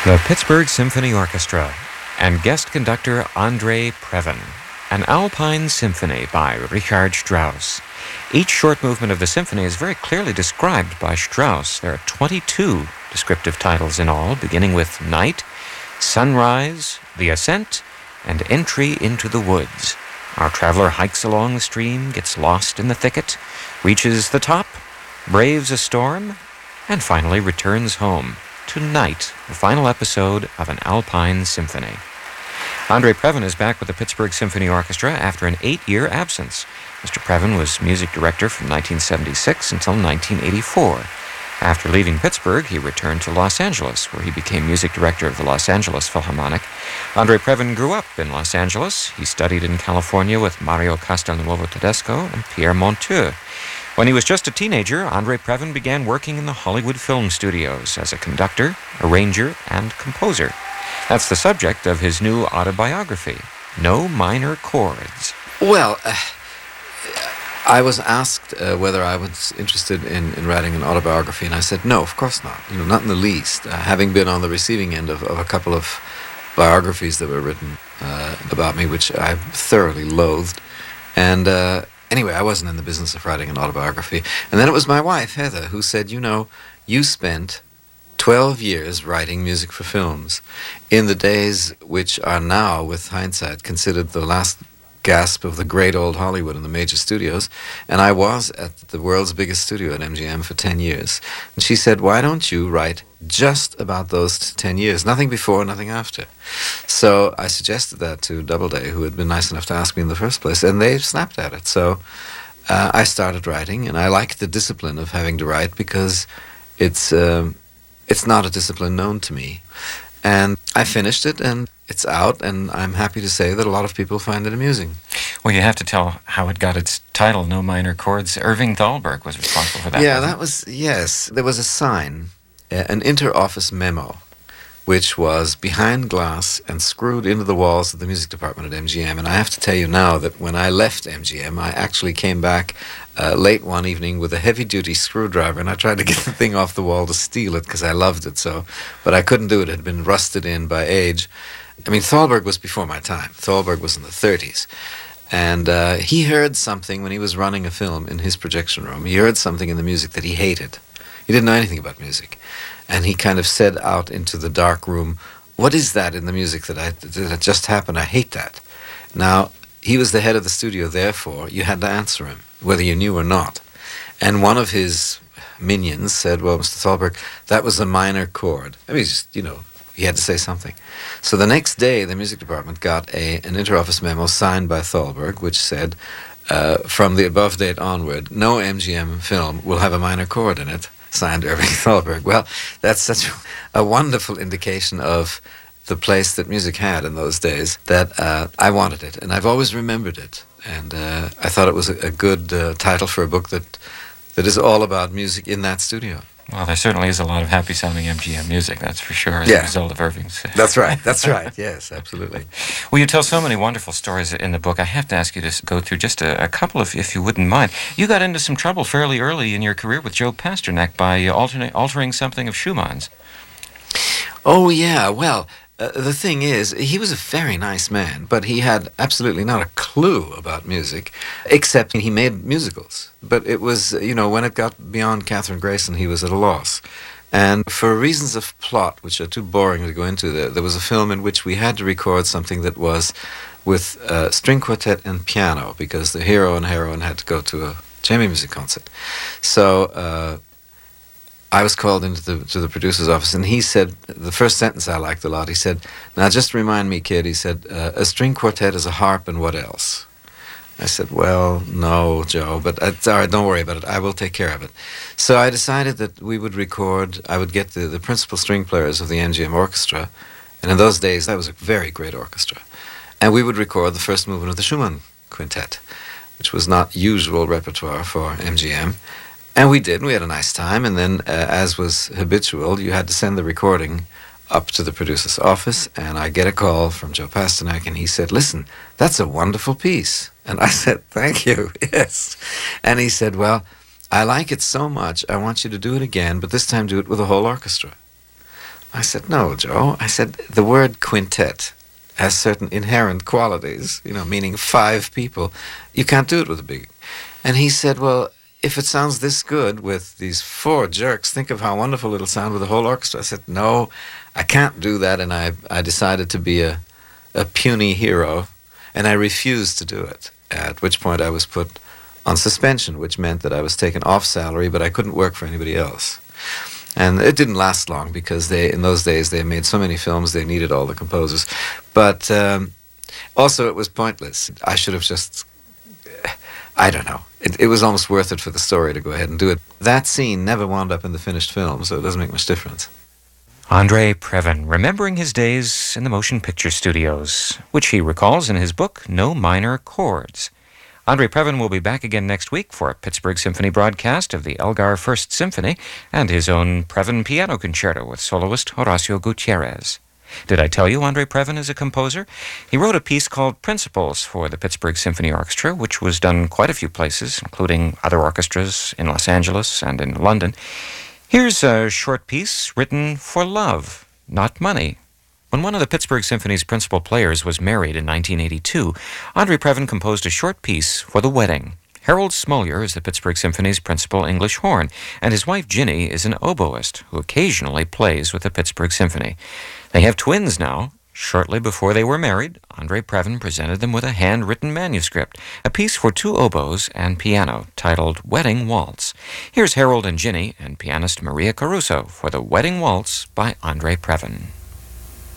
The Pittsburgh Symphony Orchestra and guest conductor Andre Previn, an Alpine Symphony by Richard Strauss. Each short movement of the symphony is very clearly described by Strauss. There are 22 descriptive titles in all, beginning with Night, Sunrise, The Ascent, and Entry into the Woods. Our traveler hikes along the stream, gets lost in the thicket, reaches the top, braves a storm, and finally returns home. Tonight, the final episode of an Alpine Symphony. Andre Previn is back with the Pittsburgh Symphony Orchestra after an 8-year absence. Mr. Previn was music director from 1976 until 1984. After leaving Pittsburgh, he returned to Los Angeles, where he became music director of the Los Angeles Philharmonic. Andre Previn grew up in Los Angeles. He studied in California with Mario Castelnuovo Tedesco and Pierre Monteux. When he was just a teenager, Andre Previn began working in the Hollywood film studios as a conductor, arranger, and composer. That's the subject of his new autobiography, No Minor Chords. Well, I was asked whether I was interested in writing an autobiography, and I said, no, of course not. Not in the least. Having been on the receiving end of a couple of biographies that were written about me, which I thoroughly loathed. And anyway, I wasn't in the business of writing an autobiography. And then it was my wife, Heather, who said, you spent 12 years writing music for films in the days which are now, with hindsight, considered the last gasp of the great old Hollywood and the major studios. And I was at the world's biggest studio at MGM for 10 years. And she said, why don't you write just about those 10 years? Nothing before, nothing after. So I suggested that to Doubleday, who had been nice enough to ask me in the first place, and they snapped at it. So I started writing, and I liked the discipline of having to write because it's not a discipline known to me. And I finished it, and it's out, and I'm happy to say that a lot of people find it amusing. Well, you have to tell how it got its title, No Minor Chords. Irving Thalberg was responsible for that. Yeah, yes. There was a sign, an inter-office memo, which was behind glass and screwed into the walls of the music department at MGM. And I have to tell you now that when I left MGM, I actually came back late one evening with a heavy-duty screwdriver, and I tried to get the thing off the wall to steal it because I loved it so. But I couldn't do it. It had been rusted in by age. I mean, Thalberg was before my time. Thalberg was in the 30s. And he heard something when he was running a film in his projection room. He heard something in the music that he hated. He didn't know anything about music. And he kind of said out into the dark room, what is that in the music that just happened? I hate that. Now, he was the head of the studio, therefore, you had to answer him, whether you knew or not. And one of his minions said, well, Mr. Thalberg, that was a minor chord. I mean, just, he had to say something. So the next day, the music department got an inter-office memo signed by Thalberg, which said, from the above date onward, no MGM film will have a minor chord in it, signed Irving Thalberg. Well, that's such a wonderful indication of the place that music had in those days that I wanted it, and I've always remembered it. And I thought it was a good title for a book that is all about music in that studio. Well, there certainly is a lot of happy-sounding MGM music, that's for sure, as a result of Irving's... That's right, yes, absolutely. Well, you tell so many wonderful stories in the book. I have to ask you to go through just a couple, if you wouldn't mind. You got into some trouble fairly early in your career with Joe Pasternak by altering something of Schumann's. Oh, yeah, well... the thing is, he was a very nice man, but he had absolutely not a clue about music, except he made musicals. But it was, when it got beyond Catherine Grayson, he was at a loss. And for reasons of plot, which are too boring to go into, there was a film in which we had to record something that was with string quartet and piano, because the hero and heroine had to go to a chamber music concert. So... I was called into the producer's office, and he said, the first sentence I liked a lot, he said, now just remind me, kid, he said, a string quartet is a harp, and what else? I said, well, no, Joe, but it's all right, don't worry about it. I will take care of it. So I decided that we would record, I would get the principal string players of the MGM Orchestra, and in those days, that was a very great orchestra, and we would record the first movement of the Schumann Quintet, which was not usual repertoire for MGM. And we did, and we had a nice time, and then, as was habitual, you had to send the recording up to the producer's office, and I get a call from Joe Pasternak, and he said, listen, that's a wonderful piece. And I said, thank you, yes. And he said, well, I like it so much, I want you to do it again, but this time do it with a whole orchestra. I said, no, Joe. I said, the word quintet has certain inherent qualities, meaning 5 people. You can't do it with a big. And he said, well, if it sounds this good with these 4 jerks, think of how wonderful it'll sound with a whole orchestra. I said, no, I can't do that. And I decided to be a puny hero, and I refused to do it, at which point I was put on suspension, which meant that I was taken off salary, but I couldn't work for anybody else. And it didn't last long because in those days they made so many films they needed all the composers. But also it was pointless. I should have just, I don't know. It was almost worth it for the story to go ahead and do it. That scene never wound up in the finished film, so it doesn't make much difference. Andre Previn, remembering his days in the motion picture studios, which he recalls in his book, No Minor Chords. Andre Previn will be back again next week for a Pittsburgh Symphony broadcast of the Elgar First Symphony and his own Previn Piano Concerto with soloist Horacio Gutierrez. Did I tell you Andre Previn is a composer? He wrote a piece called Principles for the Pittsburgh Symphony Orchestra, which was done quite a few places, including other orchestras in Los Angeles and in London. Here's a short piece written for love, not money. When one of the Pittsburgh Symphony's principal players was married in 1982, Andre Previn composed a short piece for the wedding. Harold Smollier is the Pittsburgh Symphony's principal English horn, and his wife Ginny is an oboist who occasionally plays with the Pittsburgh Symphony. They have twins now. Shortly before they were married, Andre Previn presented them with a handwritten manuscript, a piece for 2 oboes and piano, titled Wedding Waltz. Here's Harold and Ginny and pianist Maria Caruso for the Wedding Waltz by Andre Previn.